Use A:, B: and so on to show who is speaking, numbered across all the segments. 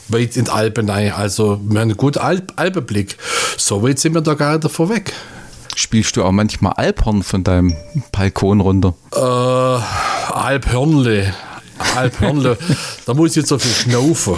A: weit in die Alpen rein. Also wir haben einen guten Alpenblick. So weit sind wir da gar nicht davor weg.
B: Spielst du auch manchmal Alphorn von deinem Balkon runter?
A: Alphörnle, da muss ich jetzt so viel schnaufen.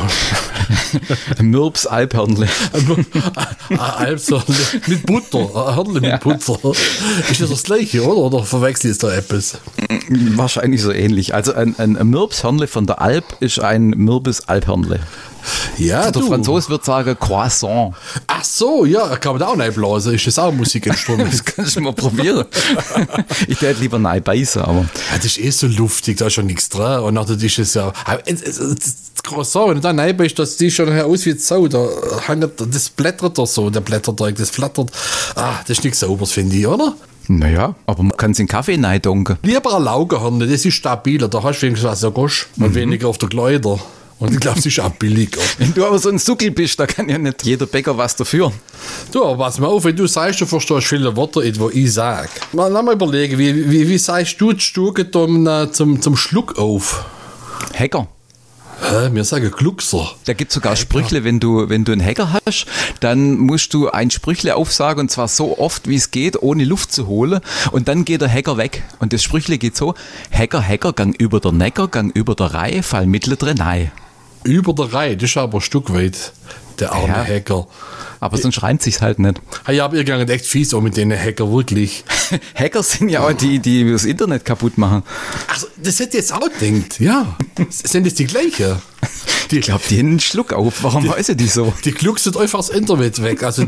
B: Mürps Alphörnle.
A: Alphörnle mit Butter, Hörnle mit Butter. Ist das gleiche, oder? Oder verwechsel ich da etwas?
B: Wahrscheinlich so ähnlich. Also ein Mürps-Hörnle von der Alp ist ein Mürbes Alphörnle.
A: Ja,
B: der Franzose wird sagen Croissant.
A: Ach so, ja, kann man da auch reinblasen. Ist das auch Musikinstrument?
B: Das kannst du mal probieren. Ich hätte lieber nein beißen, aber.
A: Ja, das ist eh so luftig, da ist schon nichts dran. Und nachher ist es ja. Das Croissant, wenn du da rein bist, das sieht schon aus wie Sau. Das blättert doch so, der Blätterteig, das flattert. Das ist nichts Sauberes, finde ich, oder?
B: Naja, aber man kann es in Kaffee reindunken.
A: Lieber ein Laugenhorn, das ist stabiler. Da hast du wenigstens was am Gosch und weniger auf der Kleider. Und ich glaube, es ist auch billiger.
B: Wenn du aber so ein Suckel bist, da kann ja nicht jeder Bäcker was dafür.
A: Du, aber pass mal auf, wenn du sagst, du verstehst viele Worte, die ich sage. Lass mal überlegen, wie sagst du die Stube zum Schluck auf?
B: Hacker.
A: Wir sagen Gluckser.
B: Da gibt es sogar Sprüchle, wenn du einen Hacker hast, dann musst du ein Sprüchle aufsagen und zwar so oft, wie es geht, ohne Luft zu holen und dann geht der Hacker weg. Und das Sprüchle geht so, Hacker, gang über der Neckar, gang über der Reihe, fall mittlere Nei.
A: Über der Reihe, das ist aber ein Stück weit, der arme Hacker.
B: Aber sonst reimt sich's halt nicht.
A: Ja, aber ihr geht echt fies auch mit denen Hacker, wirklich.
B: Hacker sind ja auch die das Internet kaputt machen.
A: Ach, das hätte ich jetzt auch gedacht, ja. Sind das die gleichen?
B: Ich glaube, die haben einen Schluck auf. Warum heißen die so?
A: Die glucksen einfach das Internet weg. Also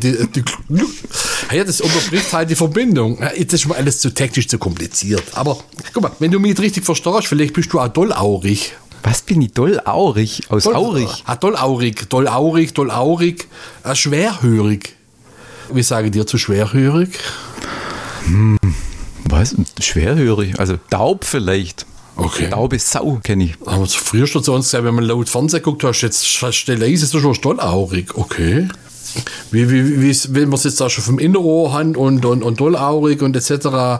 A: das unterbricht halt die Verbindung. Das ist mir alles zu technisch, zu kompliziert. Aber guck mal, wenn du mich richtig verstehst, vielleicht bist du auch dollaurig.
B: Was bin ich? Dollaurig? Aus Aurig?
A: Dollaurig. Schwerhörig. Wie sagen dir zu schwerhörig?
B: Was? Schwerhörig? Also taub vielleicht.
A: Okay.
B: Taube Sau kenne ich.
A: Aber früher schon zu uns gesagt, wenn man laut Fernsehen guckt, hast du jetzt still leise, ist du schon dollaurig. Okay. Wie wenn man es jetzt da schon vom Innenohr haben und dollaurig und etc.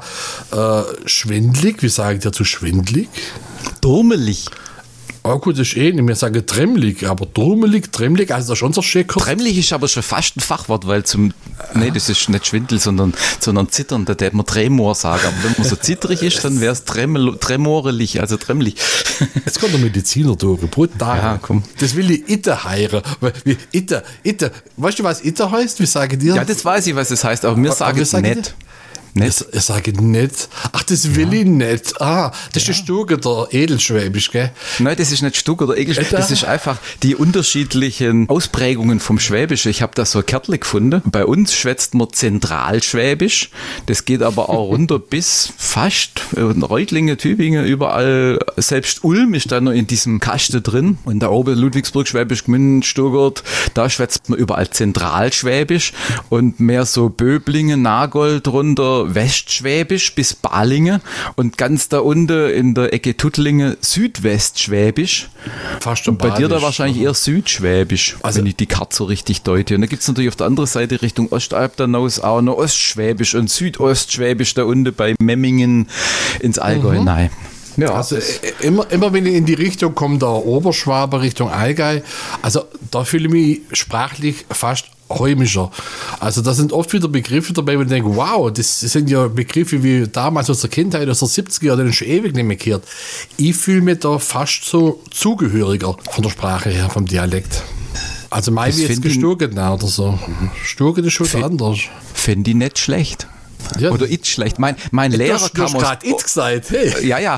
A: Schwindlig, wie sagen die dazu schwindlig?
B: Dummelig.
A: Oh gut, das ist nicht. Wir sagen tremmelig, aber tremmelig, also das ist unser Schicker.
B: Tremmelig ist aber schon fast ein Fachwort, weil nee, das ist nicht Schwindel, sondern zittern, da hätte man Tremor sagen. Aber wenn man so zittrig ist, dann wäre es tremorelig, also tremmelig.
A: Jetzt kommt der Mediziner durch, brutal.
B: Ja, komm.
A: Das will ich Itte heiren. Itte. Weißt du, was Itte heißt? Wie sagen die?
B: Ja, das weiß ich, was das heißt, aber wir sagen es nicht.
A: Ich sage nicht. Ach, das will ich nicht. Das ist der Stugger, der Edelschwäbisch, gell?
B: Nein, das ist nicht Stugger oder Edelschwäbisch. Das ist einfach die unterschiedlichen Ausprägungen vom Schwäbisch. Ich habe da so ein Kärtle gefunden. Bei uns schwätzt man Zentralschwäbisch. Das geht aber auch runter bis fast Reutlingen, Tübingen, überall. Selbst Ulm ist da noch in diesem Kasten drin. Und da oben Ludwigsburg, Schwäbisch Gmünd, Stuttgart, da schwätzt man überall Zentralschwäbisch. Und mehr so Böblingen, Nagold runter, Westschwäbisch bis Balingen und ganz da unten in der Ecke Tuttlingen Südwestschwäbisch.
A: Fast
B: und bei dir da wahrscheinlich eher Südschwäbisch,
A: also,
B: wenn ich die Karte so richtig deute. Und da gibt es natürlich auf der anderen Seite Richtung Ostalb dann aus auch noch Ostschwäbisch und Südostschwäbisch da unten bei Memmingen ins Allgäu. Nein.
A: Ja, also immer wenn ich in die Richtung komme, der Oberschwabe Richtung Allgäu, also da fühle ich mich sprachlich fast heimischer. Also da sind oft wieder Begriffe dabei, wo ich denke, wow, das sind ja Begriffe wie damals aus der Kindheit, aus der 70er, die schon ewig nicht mehr gehört. Ich fühle mich da fast so zugehöriger von der Sprache her, vom Dialekt. Also mein wie jetzt gesturget oder so. Sturget ist schon anders.
B: Finde ich nicht schlecht. Ja. Oder ich schlecht. Mein Lehrer kam
A: aus... gerade ich gesagt, hey.
B: Ja.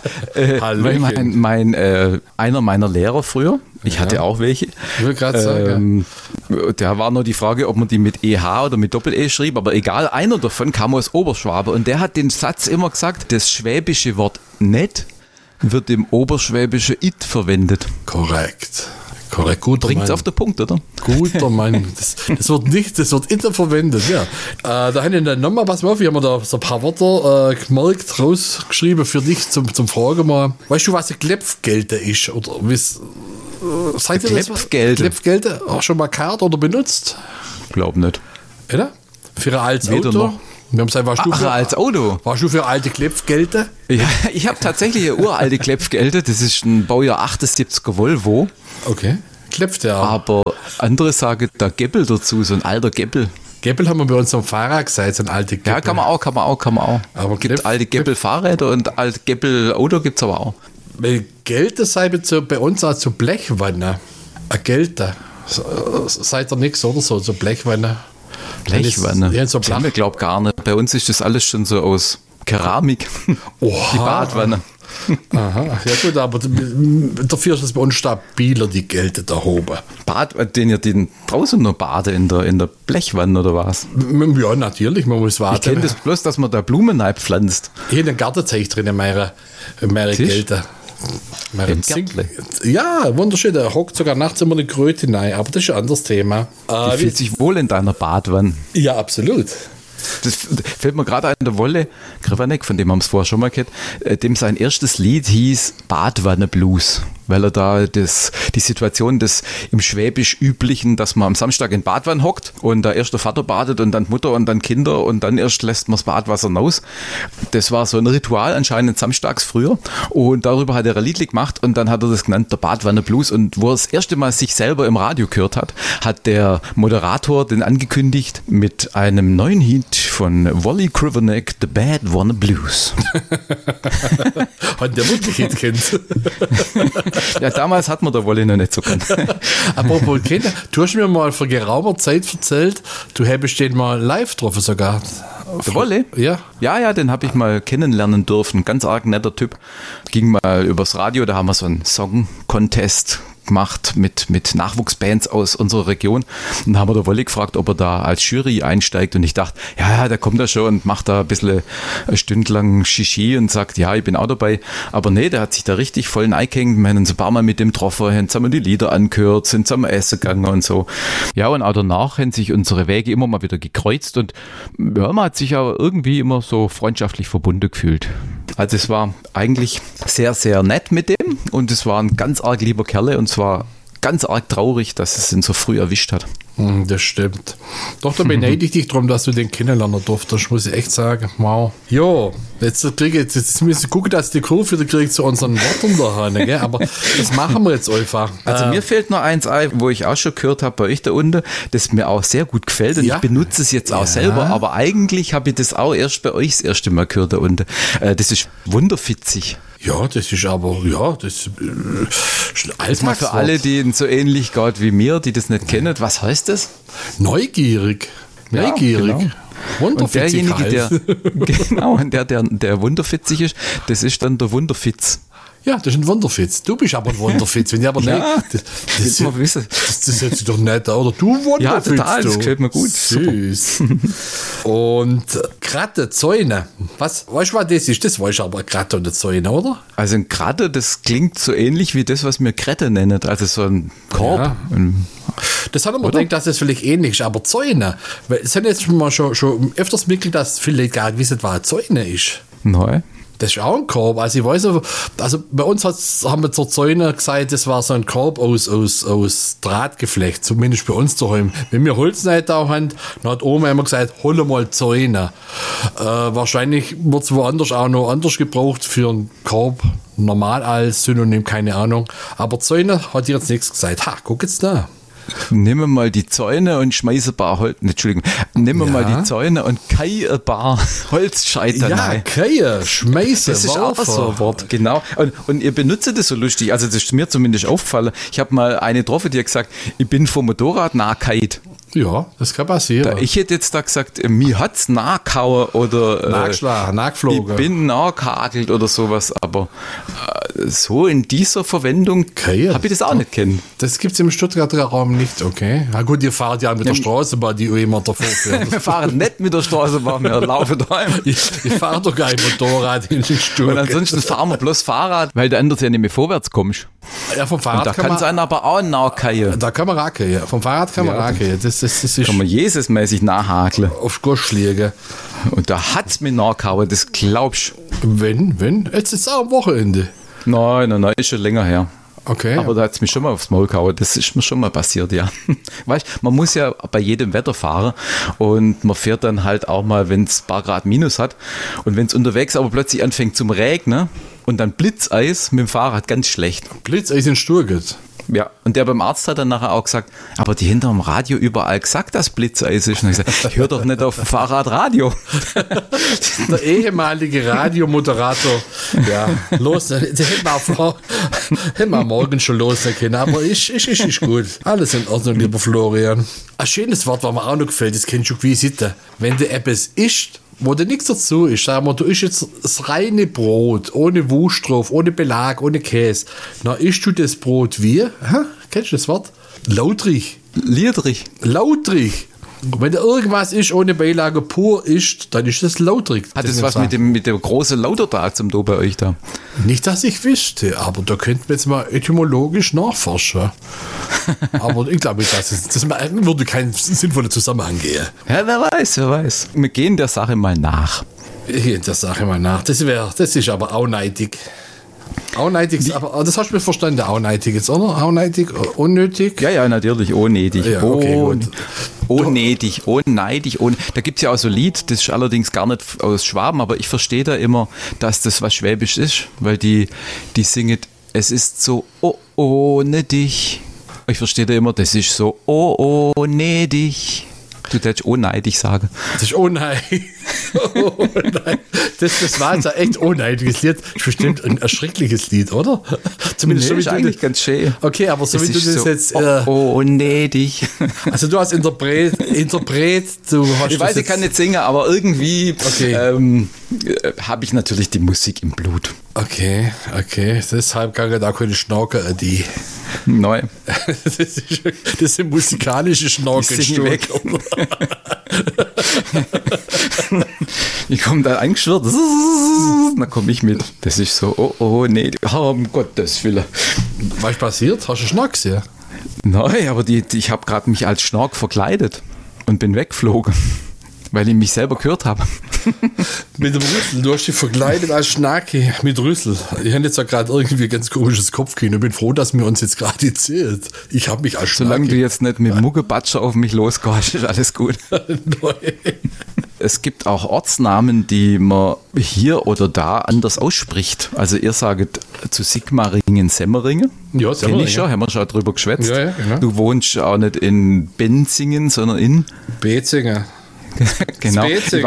B: Einer meiner Lehrer früher, ich hatte auch welche.
A: Ich will gerade sagen.
B: Da war nur die Frage, ob man die mit EH oder mit Doppel-E schrieb, aber egal, einer davon kam aus Oberschwabe und der hat den Satz immer gesagt, das schwäbische Wort nett wird im oberschwäbische it verwendet.
A: Korrekt, guter
B: Bringt's auf den Punkt, oder?
A: Guter Mann. Das wird immer verwendet, ja. Da haben wir dann nochmal, pass mal auf, wir haben da so ein paar Wörter gemerkt, rausgeschrieben für dich zum Fragen mal. Weißt du, was ein Klepfgelte ist? Oder seid ihr das? Klepfgelte? Auch schon mal gehört oder benutzt?
B: Glaub nicht.
A: Oder? Für ein altes
B: Weder
A: Auto?
B: noch.
A: Wir haben gesagt,
B: als Auto?
A: Warst du für alte Klepfgelte?
B: Ja, ich habe tatsächlich eine uralte Klepfgelte. Das ist ein Baujahr 78er Volvo.
A: Okay. Klopft ja.
B: Aber andere sagen, der Geppel dazu, so ein alter Geppel.
A: Geppel haben wir bei uns am Fahrrad gesagt, so ein alter Geppel.
B: Ja, kann man auch. Aber gibt alte Geppel-Fahrräder und alte Geppel-Auto gibt es aber auch.
A: Gelte sei bei uns auch so Blechwanne. Eine Gelte. Seid ihr nichts oder so Blechwanne?
B: Blechwanne?
A: Ja, so
B: das haben wir, glaube ich, gar nicht. Bei uns ist das alles schon so aus Keramik.
A: Oha.
B: Die Badwanne.
A: Aha, ja gut, aber dafür ist es bei uns stabiler, die Gelte da oben.
B: Den ihr den draußen noch baden in der Blechwanne oder was?
A: Ja, natürlich, man muss warten.
B: Ich kenne das bloß, dass man da Blumen pflanzt.
A: Hier in der Gartenzeug drin, meine Gelte. Ja, wunderschön. Da hockt sogar nachts immer eine Kröte rein, aber das ist ein anderes Thema.
B: Die fühlt sich wohl in deiner Badwanne.
A: Ja, absolut.
B: Das fällt mir gerade ein, der Wolle Krewanek, von dem haben wir es vorher schon mal gehört, dem sein erstes Lied hieß Badwanne Blues, weil er da die Situation des im Schwäbisch üblichen, dass man am Samstag in Badwanne hockt und da erst der Vater badet und dann die Mutter und dann Kinder und dann erst lässt man das Badwasser raus. Das war so ein Ritual anscheinend samstags früher und darüber hat er ein Lied gemacht und dann hat er das genannt, der Badwanne Blues, und wo er das erste Mal sich selber im Radio gehört hat der Moderator den angekündigt mit einem neuen Hit von Wally Krewanek, The Badwanne Blues.
A: Hat der wirklich Hit kennt.
B: Ja, damals hat man der Wally noch nicht so kennt.
A: Apropos Kinder, du hast mir mal vor geraumer Zeit erzählt, du hättest den mal live getroffen sogar.
B: Der Wolle?
A: Ja.
B: Ja, den habe ich mal kennenlernen dürfen. Ganz arg netter Typ. Ging mal übers Radio, da haben wir so einen Song-Contest gemacht mit Nachwuchsbands aus unserer Region. Und dann haben wir der Wolle gefragt, ob er da als Jury einsteigt. Und ich dachte, ja, der kommt da schon und macht da ein bisschen eine Stunde lang Shishi und sagt, ja, ich bin auch dabei. Aber nee, der hat sich da richtig voll eingehängt. Wir haben uns ein paar Mal mit dem getroffen, haben zusammen die Lieder angehört, sind zusammen essen gegangen und so. Ja, und auch danach haben sich unsere Wege immer mal wieder gekreuzt und ja, man hat sich aber irgendwie immer so freundschaftlich verbunden gefühlt. Also es war eigentlich sehr, sehr nett mit dem und es war ein ganz arg lieber Kerl und es war ganz arg traurig, dass es ihn so früh erwischt hat.
A: Das stimmt. Doch, da beneide ich dich darum, dass du den kennenlernen durftest, muss ich echt sagen. Wow. Jo, jetzt müssen wir gucken, dass die Kurve wieder kriegt zu unseren Worten da, gell? Aber das machen wir jetzt einfach.
B: Also mir fällt noch eins ein, wo ich auch schon gehört habe bei euch da unten, das mir auch sehr gut gefällt und ich benutze es jetzt auch selber, aber eigentlich habe ich das auch erst bei euch das erste Mal gehört da unten. Das ist wunderfitzig.
A: Ja, das ist aber, das ist
B: Alltagswort. Für alle, die so ähnlich geht wie mir, die das nicht kennen, was heißt das?
A: Neugierig.
B: Ja, genau.
A: Wunderfitzig.
B: Und derjenige, der wunderfitzig ist, das ist dann der Wunderfitz.
A: Ja, das ist ein Wunderfitz. Du bist aber ein Wunderfitz. Wenn ich aber
B: ja,
A: nicht, das hört sich doch nett an. Oder du Wunderfitz.
B: Ja, total, das gefällt mir gut.
A: Süß. Und Kratte, Zäune. Weißt du, was das ist? Das weißt du aber, Kratte und eine Zäune, oder?
B: Also ein Kratte, das klingt so ähnlich wie das, was wir Krette nennen. Also so ein Korb. Ja.
A: Das hat man gedacht, dass das vielleicht ähnlich ist, aber Zäune. Weil es haben jetzt mal schon öfters mitgekriegt, dass viele gar nicht wissen, was eine Zäune ist.
B: Nein.
A: Das ist auch ein Korb. Also ich weiß nicht, also bei uns haben wir zur Zäune gesagt, das war so ein Korb aus Drahtgeflecht, zumindest bei uns zu Hause. Wenn wir Holz nicht da haben, dann hat Oma immer gesagt, hol mal Zäune. Wahrscheinlich wird es woanders auch noch anders gebraucht für einen Korb, normal als Synonym, keine Ahnung. Aber Zäune hat jetzt nichts gesagt. Ha, guck jetzt da.
B: Nehmen wir mal die Zäune und schmeiße ein paar Holz. Entschuldigung. Nehmen wir mal die Zäune und kai ein paar Holzscheiter rein.
A: Ja, kai, schmeiße.
B: Das ist auch so ein Wort, genau. Und ihr benutzt das so lustig. Also das ist mir zumindest aufgefallen. Ich habe mal eine getroffen, die hat gesagt, ich bin vom Motorrad nachgehakt.
A: Ja, das kann passieren.
B: Ich hätte jetzt da gesagt, mir hat's nachgehauen oder
A: nachgeflogen.
B: Ich bin nachgehakelt oder sowas, aber so in dieser Verwendung habe ich das auch nicht kennen.
A: Das gibt es im Stuttgarter Raum nicht, okay. Na gut, ihr fahrt ja mit der Straßenbahn, die immer davor fährt.
B: Wir fahren nicht mit der Straßenbahn, wir laufen daheim.
A: Ich fahre doch kein Motorrad in den Stuhl.
B: Und ansonsten fahren wir bloß Fahrrad, weil du anders ja nicht mehr vorwärts kommst.
A: Ja, vom Fahrrad
B: und da kann es einen aber auch nachkeien.
A: Da kann man racken, ja. Vom Fahrrad kann man racken. Das ist
B: kann man Jesusmäßig nachhakeln.
A: Auf Gosch liegen.
B: Und da hat es mir nachgehauen, das glaubst du.
A: Wenn? Jetzt ist es auch am Wochenende.
B: Nein, ist schon länger her.
A: Okay.
B: Aber da hat es mich schon mal aufs Maul gehauen. Das ist mir schon mal passiert, ja. Weißt, man muss ja bei jedem Wetter fahren und man fährt dann halt auch mal, wenn es ein paar Grad minus hat und wenn es unterwegs aber plötzlich anfängt zum Regnen und dann Blitzeis mit dem Fahrrad, ganz schlecht.
A: Blitzeis in Sturget?
B: Ja, und der beim Arzt hat dann nachher auch gesagt, aber die hinterm Radio überall gesagt, dass Blitzeis ist. Und ich gesagt, hör doch nicht auf dem Fahrradradio.
A: Der ehemalige Radiomoderator. Ja, los, den hätten wir morgen schon losen können, aber ist gut. Alles in Ordnung, lieber Florian. Ein schönes Wort, was mir auch noch gefällt, das kennst du wie Sitte. Wenn du etwas isst, wo dir nichts dazu ist, sagen wir, du isst jetzt das reine Brot, ohne Wurst drauf, ohne Belag, ohne Käse, dann isst du das Brot wie? Kennst du das Wort? Lautrig.
B: Liedrig.
A: Lautrig. Und wenn da irgendwas ist, ohne Beilage pur isst, dann ist das lautrig.
B: Hat das was mit dem großen Lautertag zum Do bei euch da?
A: Nicht, dass ich wüsste, aber da könnten wir jetzt mal etymologisch nachforschen. Aber ich glaube, das würde keinen sinnvollen Zusammenhang gehen.
B: Ja, wer weiß. Wir gehen der Sache mal nach.
A: Das ist aber auch neidig. Auch neidig, aber das hast du mir verstanden, auch neidig jetzt, oder? Auch neidig, unnötig?
B: Ja, natürlich, unnötig.
A: Ja, okay, gut.
B: Unnötig, unneidig. Da gibt es ja auch so ein Lied, das ist allerdings gar nicht aus Schwaben, aber ich verstehe da immer, dass das was Schwäbisch ist, weil die singen, es ist so ohne dich. Ich verstehe da immer, das ist so ohne dich. Du darfst unneidig sagen.
A: Das ist unneidig. Das war jetzt ein echt unneidiges Lied. Das ist bestimmt ein erschreckliches Lied, oder?
B: Zumindest nee, ist eigentlich ganz schön.
A: Okay, aber so wie du das so jetzt...
B: unneidig.
A: Also du als Interpret, du hast...
B: Ich weiß, ich kann nicht singen, aber irgendwie habe ich natürlich die Musik im Blut.
A: Okay. Deshalb kann ich da keine Schnauker, die...
B: Nein.
A: Das sind musikalische Schnorkelstunden.
B: Ich komme da eingeschwirrt, dann komme ich mit. Das ist so, nee, um Gottes Willen.
A: Was passiert? Hast du Schnack gesehen?
B: Nein, aber ich habe gerade mich als Schnork verkleidet und bin weggeflogen, weil ich mich selber gehört habe.
A: Mit dem Rüssel, du hast dich verkleidet als Schnacki mit Rüssel. Ich habe jetzt ja gerade irgendwie ein ganz komisches Kopfkino. Ich bin froh, dass wir uns jetzt gerade erzählt. Ich habe mich als Schnacki.
B: Solange du jetzt nicht mit Muggebatscher auf mich losgehst, ist alles gut. Es gibt auch Ortsnamen, die man hier oder da anders ausspricht. Also ihr sagt zu Sigmaringen Semmeringen.
A: Ja, Semmeringen.
B: Schon, haben wir schon drüber geschwätzt.
A: Ja, genau.
B: Du wohnst auch nicht in Benzingen, sondern in
A: Bezingen.
B: Genau. Ich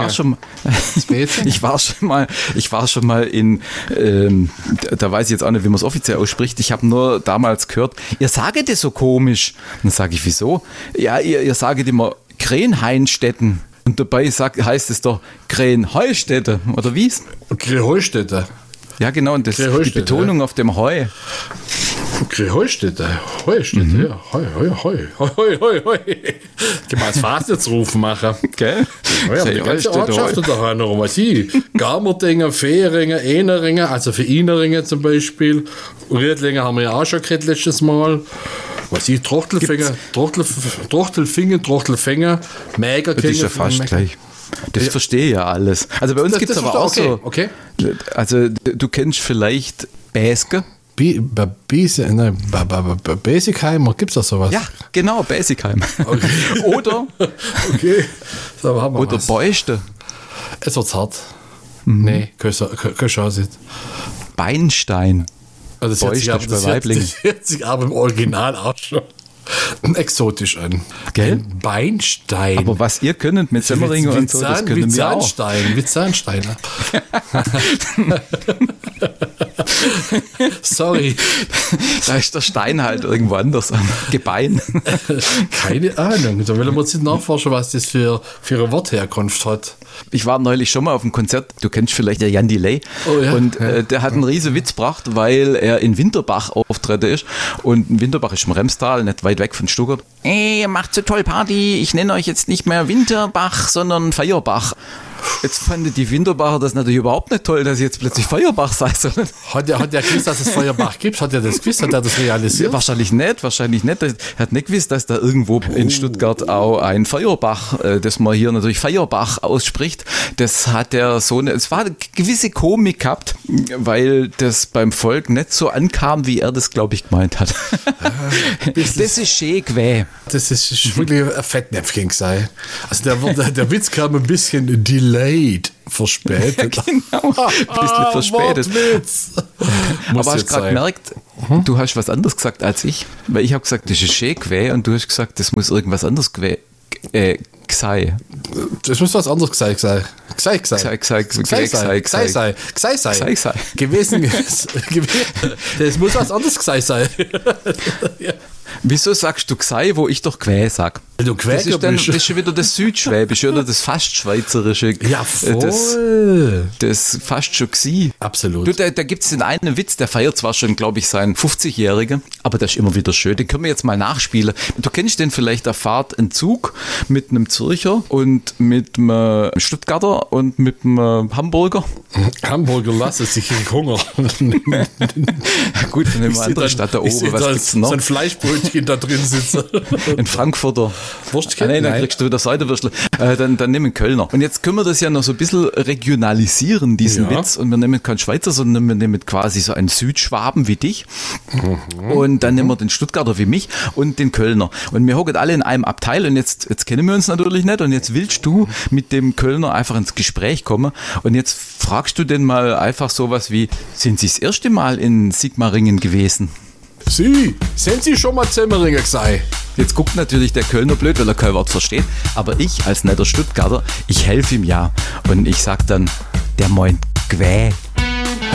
B: war schon mal in, da weiß ich jetzt auch nicht, wie man es offiziell ausspricht. Ich habe nur damals gehört, ihr sagt das so komisch. Und dann sage ich, wieso? Ja, ihr sagt immer Krenheinstetten. Und dabei heißt es doch Krenheustätte, oder wie?
A: Krenheustätte.
B: Ja, genau, und das die Betonung auf dem Heu.
A: Heustätte, ja. Heu. Kann man als Fastnachtsruf machen.
B: Gell?
A: Ja, die ganze Ortschaft da noch was ich. Garmerdinger, Fehringen, Eneringen, also für Ineringen zum Beispiel. Riedlinger haben wir ja auch schon geredet letztes Mal. Was ich, Trochtelfänger, Mägerkinder.
B: Das ist ja fast gleich. Das verstehe ich ja alles. Also bei uns gibt es aber auch so.
A: Okay.
B: Also du kennst vielleicht Bäske.
A: Basicheimer, gibt es da sowas?
B: Ja, genau, Basichheim.
A: Okay.
B: Oder
A: so, haben wir
B: oder
A: was.
B: Beuste.
A: Es wird hart. Nee, keine Chance.
B: Beinstein.
A: Also das hört sich aber im Original auch schon exotisch an.
B: Gell?
A: Ein Beinstein.
B: Aber was ihr könnt mit Semmeringen und so, das können wir auch.
A: Wie Zahnsteine. Sorry.
B: Da ist der Stein halt irgendwo anders am Gebein.
A: Keine Ahnung. Da will man jetzt nachforschen, was das für eine Wortherkunft hat.
B: Ich war neulich schon mal auf einem Konzert, du kennst vielleicht der Jan Delay.
A: Oh, ja.
B: Und der hat einen riesen Witz gebracht, weil er in Winterbach auftreten ist. Und Winterbach ist im Remstal, nicht weit weg von Stuttgart. Ihr macht so toll Party, ich nenne euch jetzt nicht mehr Winterbach, sondern Feierbach. Jetzt fanden die Winterbacher das natürlich überhaupt nicht toll, dass ich jetzt plötzlich Feuerbach sei.
A: Hat der gewusst, dass es Feuerbach gibt? Hat er das gewusst? Hat er das realisiert?
B: Wahrscheinlich nicht. Er hat nicht gewusst, dass da irgendwo in Stuttgart auch ein Feuerbach, das man hier natürlich Feierbach ausspricht, das hat der so es war eine gewisse Komik gehabt, weil das beim Volk nicht so ankam, wie er das, glaube ich, gemeint hat. Das ist schön gewesen.
A: Das ist wirklich ein Fettnäpfchen sei. Also der Witz kam ein bisschen delayed. Verspätet.
B: Ja, genau. Ein bisschen verspätet.
A: Wortwitz.
B: Aber hast du gerade gemerkt, du hast was anderes gesagt als ich. Weil ich habe gesagt, das ist schön Quä und du hast gesagt, das muss irgendwas anderes sei.
A: Das muss was anderes sei. Gewesen. Das muss was anderes sei. Ja.
B: Wieso sagst du Gsei, wo ich doch Quä sag?
A: Du
B: das ist schon wieder das Südschwäbische oder das fast Schweizerische.
A: Ja, voll.
B: Das fast schon Gsi.
A: Absolut.
B: Du, da gibt es den einen Witz, der feiert zwar schon, glaube ich, seinen 50-Jährigen, aber das ist immer wieder schön. Den können wir jetzt mal nachspielen. Du kennst den vielleicht, da fahrt ein Zug mit einem Zürcher und mit einem Stuttgarter und mit einem Hamburger.
A: Hamburger lasse sich in Hunger.
B: Gut, dann nehmen wir eine andere Stadt da oben. Was gibt's noch?
A: So ein Fleischbrötchen da drin sitze.
B: Ein Frankfurter.
A: Wurstchen?
B: Nein, dann kriegst du wieder Seidenwürstel. Dann nehmen wir Kölner. Und jetzt können wir das ja noch so ein bisschen regionalisieren, diesen Witz. Und wir nehmen keinen Schweizer, sondern wir nehmen quasi so einen Südschwaben wie dich. Und dann nehmen wir den Stuttgarter wie mich und den Kölner. Und wir hocken alle in einem Abteil und jetzt kennen wir uns natürlich nicht. Und jetzt willst du mit dem Kölner einfach ins Gespräch kommen. Und jetzt fragst du den mal einfach sowas wie, sind Sie das erste Mal in Sigmaringen gewesen?
A: Sind Sie schon mal Zemmeringer gesagt?
B: Jetzt guckt natürlich der Kölner blöd, weil er kein Wort versteht. Aber ich als netter Stuttgarter, ich helfe ihm ja. Und ich sag dann, der meint Quä.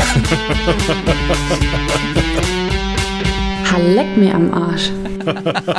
C: Leck mir am Arsch.